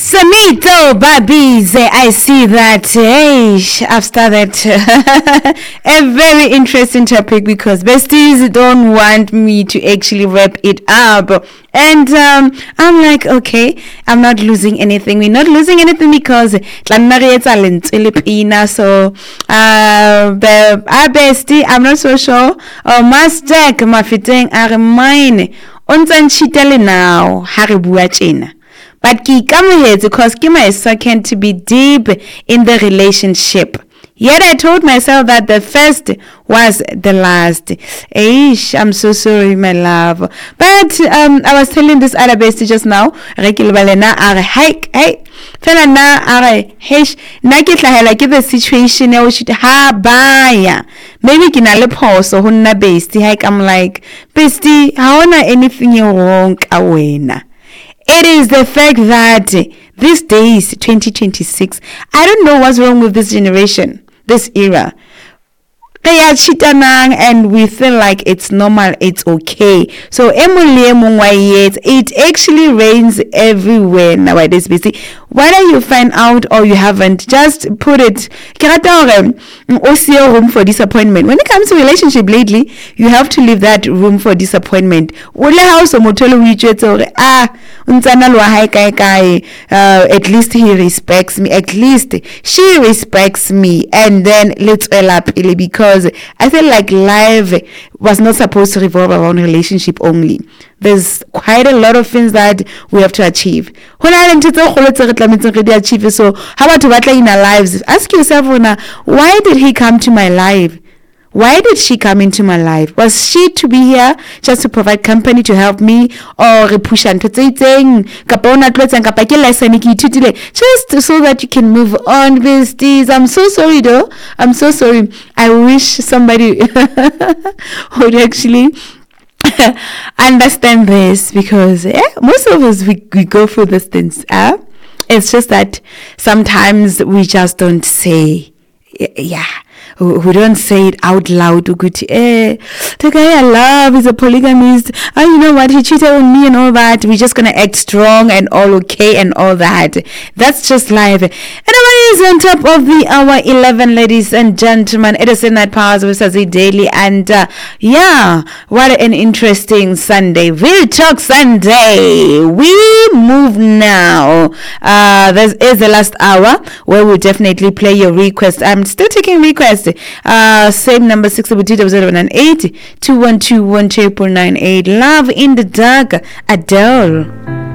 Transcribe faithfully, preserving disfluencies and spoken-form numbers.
Samito Babies, I see that hey, I've started a very interesting topic because besties don't want me to actually wrap it up. And um, I'm like, okay, I'm not losing anything. We're not losing anything because so uh, the our bestie, I'm not so sure. Oh, Mastek, Mafiteng, are mine. Untan chitele now, Haribu China. But ki come here because Kima is second to be deep in the relationship. Yet I told myself that the first was the last. Eish, I'm so sorry, my love. But um, I was telling this other bestie just now. Rekilbalena are hike, hey. Fela na are hesh. Nakitla like the situation I should ha baya. Maybe kinale pause or hunna bestie hike. I'm like, bestie, how na anything you wrong awena. It is the fact that these days, twenty twenty-six, I don't know what's wrong with this generation, this era. They are cheating and we feel like it's normal, it's okay. So, it actually rains everywhere nowadays, basically. Whether you find out or you haven't, just put it. Room for disappointment. When it comes to relationship lately, you have to leave that room for disappointment. Ah, uh, at least he respects me. At least she respects me. And then let's up because I feel like life was not supposed to revolve around relationship only. There's quite a lot of things that we have to achieve. So how about to in our lives? Ask yourself, why did he come to my life? Why did she come into my life? Was she to be here just to provide company to help me or push and just so that you can move on, besties? I'm so sorry though. I'm so sorry. I wish somebody would actually understand this because yeah, most of us we, we go through these things. Uh? It's just that sometimes we just don't say yeah. Who don't say it out loud. Eh, the guy I love is a polygamist. Oh, you know what? He cheated on me and all that. We're just gonna act strong and all okay and all that. That's just life. Anyways, on top of the hour eleven, ladies and gentlemen, it is in that Powers with Sazi Daily, and uh, yeah, what an interesting Sunday. Real Talk Sunday. We move now. Uh, this is the last hour where we'll definitely play your request. I'm still taking requests. Uh, same number six zero zero nine eight two one two one triple nine eight. Love in the Dark, Adele.